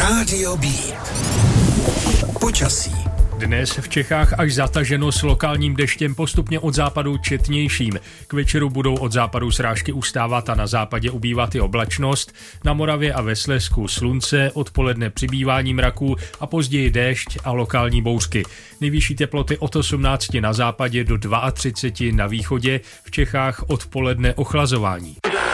Rádio B. Počasí. Dnes v Čechách až zataženo s lokálním deštěm, postupně od západu četnějším. K večeru budou od západu srážky ustávat a na západě ubývat i oblačnost. Na Moravě a ve Slezsku slunce, odpoledne přibývání mraků a později déšť a lokální bouřky. Nejvyšší teploty od 18 na západě do 32 na východě, v Čechách odpoledne ochlazování.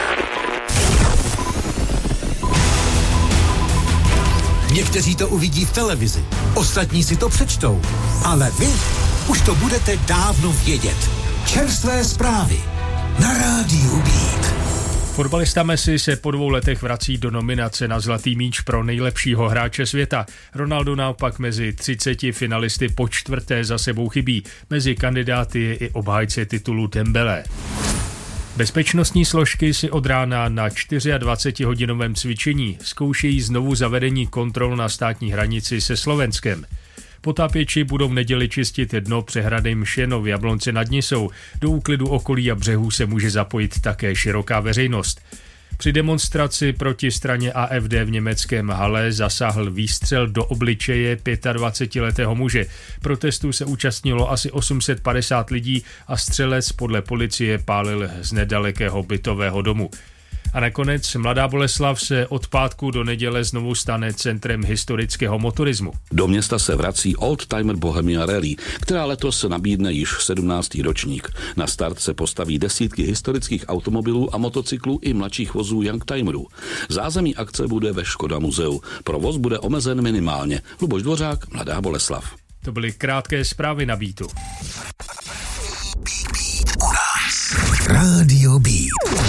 Někteří to uvidí v televizi, ostatní si to přečtou, ale vy už to budete dávno vědět. Čerstvé zprávy na Rádiu Beat. Fotbalista Messi se po 2 letech vrací do nominace na Zlatý míč pro nejlepšího hráče světa. Ronaldo naopak mezi 30 finalisty po 4. za sebou chybí. Mezi kandidáty je i obhájce titulu Dembélé. Bezpečnostní složky si od rána na 24hodinovém cvičení zkoušejí znovu zavedení kontrol na státní hranici se Slovenskem. Potápěči budou v neděli čistit dno přehrady Mšeno v Jablonci nad Nisou. Do úklidu okolí a břehů se může zapojit také široká veřejnost. Při demonstraci proti straně AfD v německém Halle zasáhl výstřel do obličeje 25letého muže. Protestů se účastnilo asi 850 lidí a střelec podle policie pálil z nedalekého bytového domu. A nakonec Mladá Boleslav se od pátku do neděle znovu stane centrem historického motorismu. Do města se vrací Oldtimer Bohemia Rally, která letos nabídne již 17. ročník. Na start se postaví desítky historických automobilů a motocyklů i mladších vozů Youngtimerů. Zázemí akce bude ve Škoda muzeu. Provoz bude omezen minimálně. Luboš Dvořák, Mladá Boleslav. To byly krátké zprávy na Beatu. Rádio